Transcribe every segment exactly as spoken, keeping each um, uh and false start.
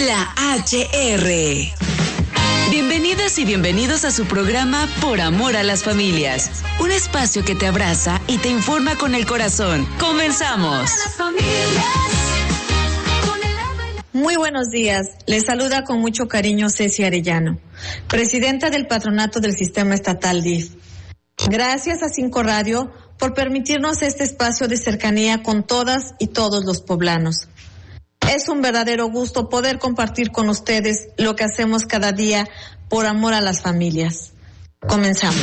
La H R. Bienvenidas y bienvenidos a su programa Por Amor a las Familias, un espacio que te abraza y te informa con el corazón. ¡Comenzamos! Muy buenos días, les saluda con mucho cariño Ceci Arellano, presidenta del Patronato del Sistema Estatal D I F. Gracias a Cinco Radio por permitirnos este espacio de cercanía con todas y todos los poblanos. Es un verdadero gusto poder compartir con ustedes lo que hacemos cada día por amor a las familias. Comenzamos.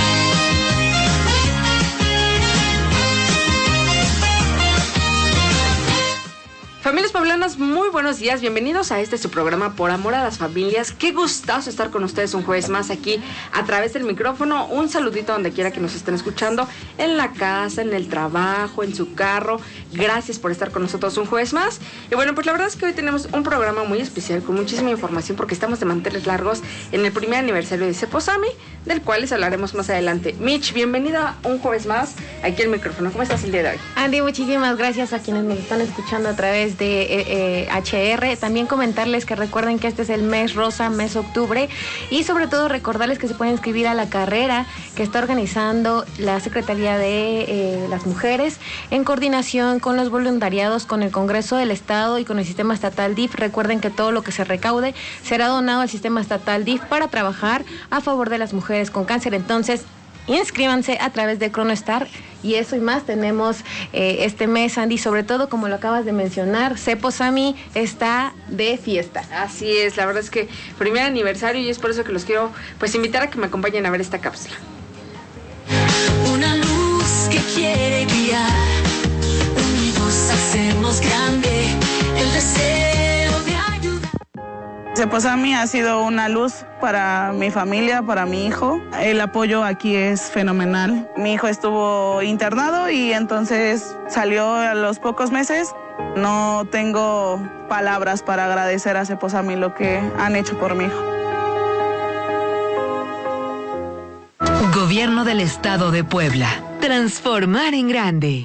Familias poblanas, muy buenos días, bienvenidos a este su programa Por Amor a las Familias. Qué gustazo estar con ustedes un jueves más aquí a través del micrófono. Un saludito donde quiera que nos estén escuchando, en la casa, en el trabajo, en su carro. Gracias por estar con nosotros un jueves más. Y bueno, pues la verdad es que hoy tenemos un programa muy especial con muchísima información porque estamos de manteles largos en el primer aniversario de Ceposami, del cual les hablaremos más adelante. Mitch, bienvenida un jueves más aquí al micrófono. ¿Cómo estás el día de hoy? Andy, muchísimas gracias a quienes nos están escuchando a través de eh, eh, H R. También comentarles que recuerden que este es el mes rosa, mes octubre, y sobre todo recordarles que se pueden inscribir a la carrera que está organizando la Secretaría de eh, las Mujeres en coordinación con los voluntariados, con el Congreso del Estado y con el Sistema Estatal D I F. Recuerden que todo lo que se recaude será donado al Sistema Estatal D I F para trabajar a favor de las mujeres con cáncer. Entonces, inscríbanse a través de Cronostar, y eso y más tenemos eh, este mes, Andy. Sobre todo, como lo acabas de mencionar, Ceposami está de fiesta. Así es, la verdad es que primer aniversario, y es por eso que los quiero pues invitar a que me acompañen a ver esta cápsula. Una luz que quiere guiar, unidos hacemos grande el deseo de ayudar. Ceposami ha sido una luz para mi familia, para mi hijo. El apoyo aquí es fenomenal. Mi hijo estuvo internado y entonces salió a los pocos meses. No tengo palabras para agradecer a Ceposami lo que han hecho por mi hijo. Gobierno del Estado de Puebla. Transformar en grande.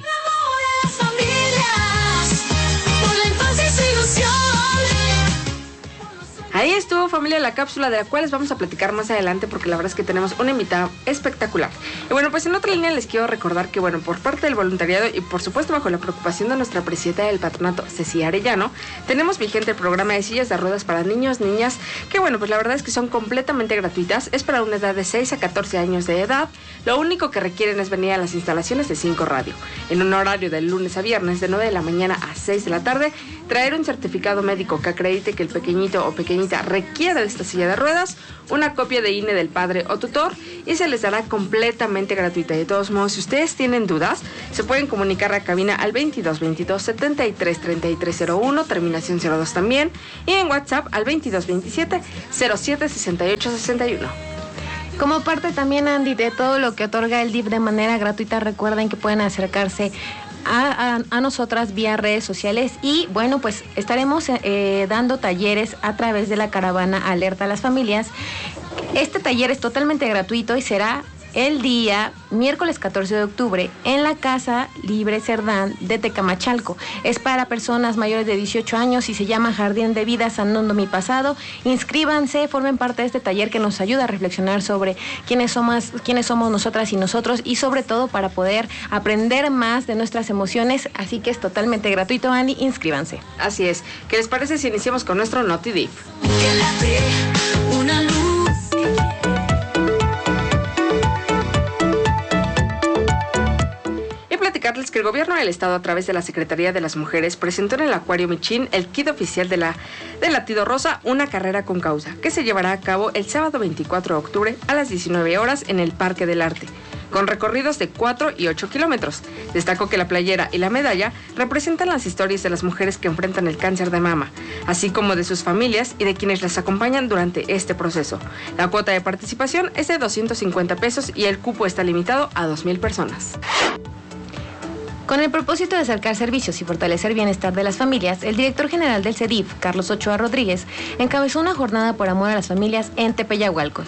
Ahí estuvo, familia, la cápsula de la cual les vamos a platicar más adelante porque la verdad es que tenemos una invitada espectacular. Y bueno, pues en otra línea les quiero recordar que, bueno, por parte del voluntariado y por supuesto bajo la preocupación de nuestra presidenta del patronato, Ceci Arellano, tenemos vigente el programa de sillas de ruedas para niños, niñas, que bueno, pues la verdad es que son completamente gratuitas. Es para una edad de seis a catorce años de edad. Lo único que requieren es venir a las instalaciones de Cinco Radio, en un horario de lunes a viernes de nueve de la mañana a seis de la tarde, traer un certificado médico que acredite que el pequeñito o pequeñita requiere de esta silla de ruedas, una copia de I N E del padre o tutor, y se les dará completamente gratuita. De todos modos, si ustedes tienen dudas, se pueden comunicar a cabina al veintidós veintidós setenta y tres treinta y tres cero uno, terminación cero dos también, y en WhatsApp al veintidós veintisiete cero siete sesenta y ocho sesenta y uno. Como parte también, Andy, de todo lo que otorga el D I F de manera gratuita, recuerden que pueden acercarse A, a, a nosotras vía redes sociales, y bueno, pues estaremos eh, dando talleres a través de la caravana Alerta a las Familias. Este taller es totalmente gratuito y será el día miércoles catorce de octubre en la Casa Libre Cerdán de Tecamachalco. Es para personas mayores de dieciocho años y se llama Jardín de Vida Sanando Mi Pasado. Inscríbanse, formen parte de este taller que nos ayuda a reflexionar sobre quiénes somos, quiénes somos nosotras y nosotros, y sobre todo para poder aprender más de nuestras emociones. Así que es totalmente gratuito, Andy, inscríbanse. Así es. ¿Qué les parece si iniciamos con nuestro Noti D I F? Una luz. Platicarles que el gobierno del estado, a través de la Secretaría de las Mujeres, presentó en el Acuario Michín el kit oficial de la de Latido Rosa, una carrera con causa, que se llevará a cabo el sábado veinticuatro de octubre a las diecinueve horas en el Parque del Arte, con recorridos de cuatro y ocho kilómetros. Destacó que la playera y la medalla representan las historias de las mujeres que enfrentan el cáncer de mama, así como de sus familias y de quienes las acompañan durante este proceso. La cuota de participación es de doscientos cincuenta pesos y el cupo está limitado a dos mil personas. Con el propósito de acercar servicios y fortalecer bienestar de las familias, el director general del C E D I F, Carlos Ochoa Rodríguez, encabezó una jornada por amor a las familias en Tepeyahualco.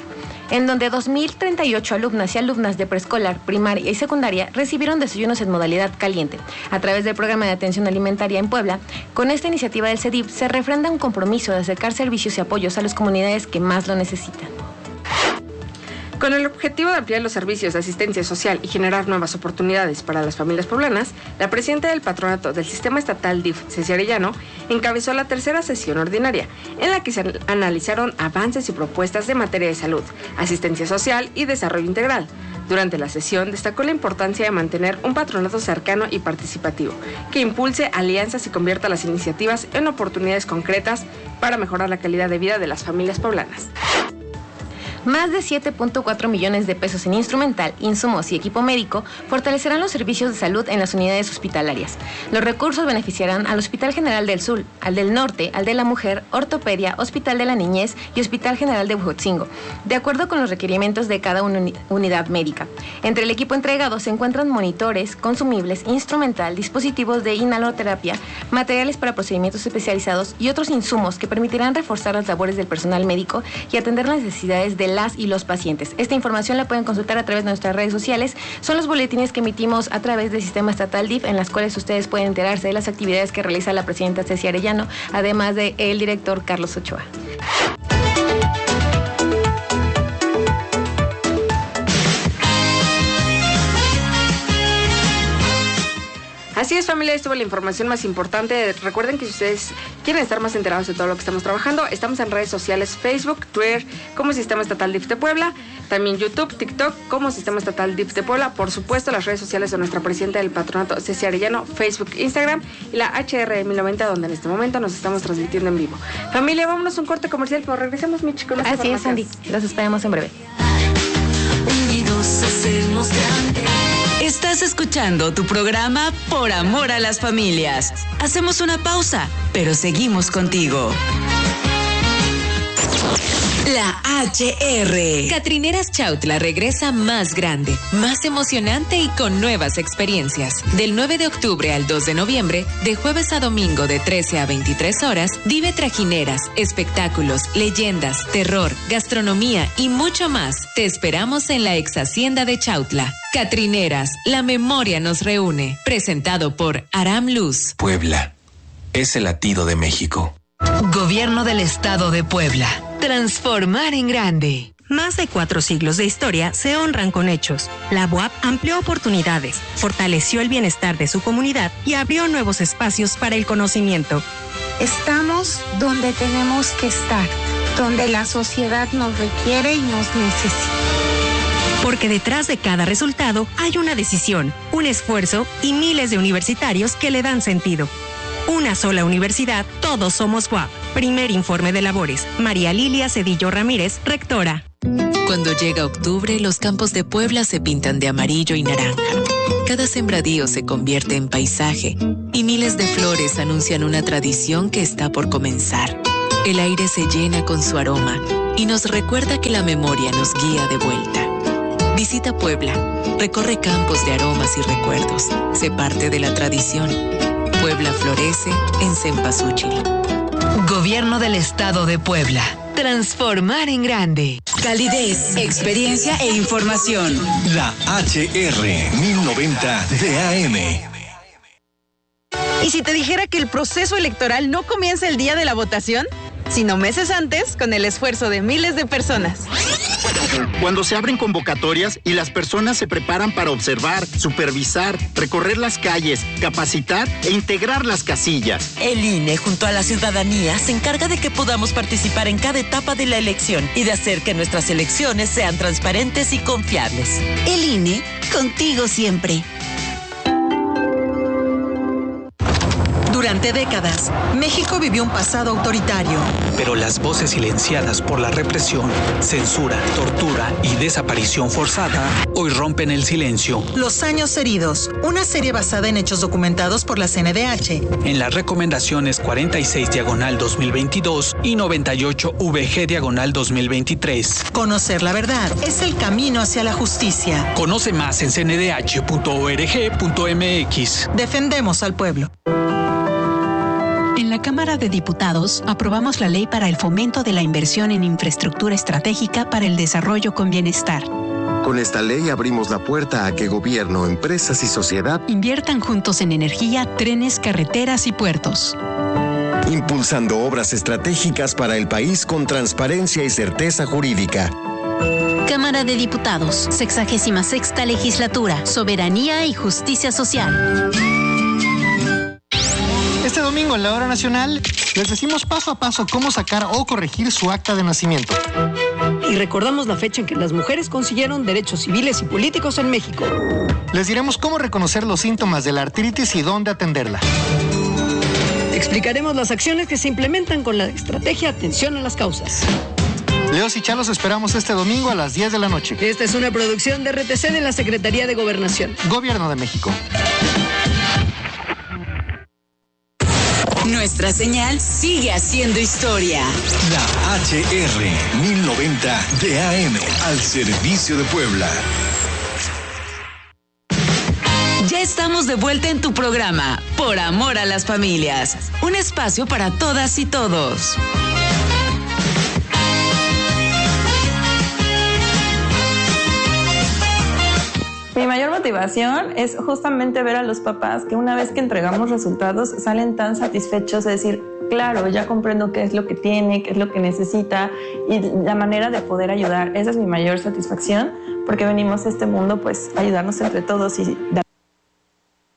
en donde dos mil treinta y ocho alumnas y alumnas de preescolar, primaria y secundaria recibieron desayunos en modalidad caliente a través del programa de atención alimentaria en Puebla. Con esta iniciativa del C E D I F se refrenda un compromiso de acercar servicios y apoyos a las comunidades que más lo necesitan. Con el objetivo de ampliar los servicios de asistencia social y generar nuevas oportunidades para las familias poblanas, la presidenta del patronato del Sistema Estatal D I F, Ceci Arellano, encabezó la tercera sesión ordinaria, en la que se analizaron avances y propuestas de materia de salud, asistencia social y desarrollo integral. Durante la sesión destacó la importancia de mantener un patronato cercano y participativo, que impulse alianzas y convierta las iniciativas en oportunidades concretas para mejorar la calidad de vida de las familias poblanas. Más de siete punto cuatro millones de pesos en instrumental, insumos y equipo médico fortalecerán los servicios de salud en las unidades hospitalarias. Los recursos beneficiarán al Hospital General del Sur, al del Norte, al de la Mujer, Ortopedia, Hospital de la Niñez y Hospital General de Huejotzingo, de acuerdo con los requerimientos de cada uni- unidad médica. Entre el equipo entregado se encuentran monitores, consumibles, instrumental, dispositivos de inhaloterapia, materiales para procedimientos especializados y otros insumos que permitirán reforzar las labores del personal médico y atender las necesidades de las y los pacientes. Esta información la pueden consultar a través de nuestras redes sociales. Son los boletines que emitimos a través del Sistema Estatal D I F, en las cuales ustedes pueden enterarse de las actividades que realiza la presidenta Ceci Arellano, además de el director Carlos Ochoa. Así es, familia, esto es la información más importante. Recuerden que si ustedes quieren estar más enterados de todo lo que estamos trabajando, estamos en redes sociales, Facebook, Twitter, como Sistema Estatal D I F de Puebla, también YouTube, TikTok, como Sistema Estatal D I F de Puebla, por supuesto las redes sociales de nuestra presidenta del patronato, Ceci Arellano, Facebook, Instagram y la H R mil noventa, donde en este momento nos estamos transmitiendo en vivo. Familia, vámonos a un corte comercial, pero regresamos, Mitch, con las Así es, Andy, los esperamos en breve. Unidos hacemos grande. Estás escuchando tu programa Por Amor a las Familias. Hacemos una pausa, pero seguimos contigo. La H R. Catrineras Chautla regresa más grande, más emocionante y con nuevas experiencias. Del nueve de octubre al dos de noviembre, de jueves a domingo de trece a veintitrés horas, vive trajineras, espectáculos, leyendas, terror, gastronomía y mucho más. Te esperamos en la ex hacienda de Chautla. Catrineras, la memoria nos reúne. Presentado por Aram Luz. Puebla es el latido de México. Gobierno del Estado de Puebla. Transformar en grande. Más de cuatro siglos de historia se honran con hechos. La B U A P amplió oportunidades, fortaleció el bienestar de su comunidad y abrió nuevos espacios para el conocimiento. Estamos donde tenemos que estar, donde la sociedad nos requiere y nos necesita. Porque detrás de cada resultado hay una decisión, un esfuerzo y miles de universitarios que le dan sentido. Una sola universidad, todos somos B U A P. Primer informe de labores. María Lilia Cedillo Ramírez, rectora. Cuando llega octubre, los campos de Puebla se pintan de amarillo y naranja. Cada sembradío se convierte en paisaje y miles de flores anuncian una tradición que está por comenzar. El aire se llena con su aroma y nos recuerda que la memoria nos guía de vuelta. Visita Puebla, recorre campos de aromas y recuerdos, sé parte de la tradición. Puebla florece en Cempasúchil. Gobierno del Estado de Puebla. Transformar en grande. Calidez, experiencia e información. La H R mil noventa de A M. ¿Y si te dijera que el proceso electoral no comienza el día de la votación, sino meses antes, con el esfuerzo de miles de personas? Cuando se abren convocatorias y las personas se preparan para observar, supervisar, recorrer las calles, capacitar e integrar las casillas. El I N E, junto a la ciudadanía, se encarga de que podamos participar en cada etapa de la elección y de hacer que nuestras elecciones sean transparentes y confiables. El I N E, contigo siempre. Durante décadas, México vivió un pasado autoritario. Pero las voces silenciadas por la represión, censura, tortura y desaparición forzada hoy rompen el silencio. Los años heridos, una serie basada en hechos documentados por la C N D H. En las recomendaciones cuarenta y seis diagonal dos mil veintidós y noventa y ocho V G diagonal dos mil veintitrés. Conocer la verdad es el camino hacia la justicia. Conoce más en c n d h punto org punto m x. Defendemos al pueblo. En la Cámara de Diputados aprobamos la ley para el fomento de la inversión en infraestructura estratégica para el desarrollo con bienestar. Con esta ley abrimos la puerta a que gobierno, empresas y sociedad inviertan juntos en energía, trenes, carreteras y puertos. Impulsando obras estratégicas para el país con transparencia y certeza jurídica. Cámara de Diputados, sexagésima sexta legislatura, soberanía y justicia social. Este domingo en la Hora Nacional les decimos paso a paso cómo sacar o corregir su acta de nacimiento. Y recordamos la fecha en que las mujeres consiguieron derechos civiles y políticos en México. Les diremos cómo reconocer los síntomas de la artritis y dónde atenderla. Explicaremos las acciones que se implementan con la estrategia Atención a las Causas. Leos y Chalos esperamos este domingo a las diez de la noche. Esta es una producción de R T C de la Secretaría de Gobernación. Gobierno de México. Nuestra señal sigue haciendo historia. La H R mil noventa de A M al servicio de Puebla. Ya estamos de vuelta en tu programa, Por Amor a las Familias. Un espacio para todas y todos. Mi mayor motivación es justamente ver a los papás que una vez que entregamos resultados salen tan satisfechos de decir, claro, ya comprendo qué es lo que tiene, qué es lo que necesita y la manera de poder ayudar. Esa es mi mayor satisfacción porque venimos a este mundo pues a ayudarnos entre todos y dar.